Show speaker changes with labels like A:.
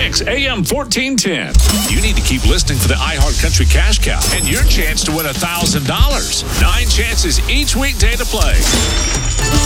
A: Mix AM 1410. You need to keep listening for the iHeart Country Cash Cow and your chance to win $1,000. 9 chances each weekday to play.